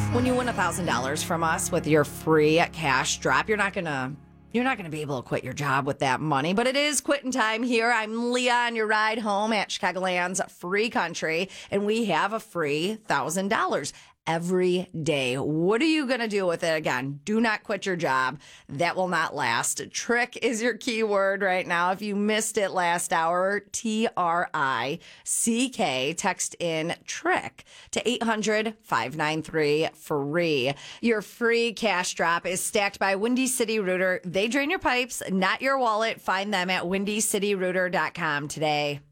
When you win $1,000 from us with your free cash drop, you're not gonna be able to quit your job with that money, but it is quitting time here. I'm Leah on your ride home at Chicagoland's Free Country, and we have a free $1,000 every day. What are you going to do with it? Again, do not quit your job. That will not last. Trick is your keyword right now. If you missed it last hour, TRICK, text in trick to 800-593-FREE. Your free cash drop is stacked by Windy City Rooter. They drain your pipes, not your wallet. Find them at windycityrooter.com today.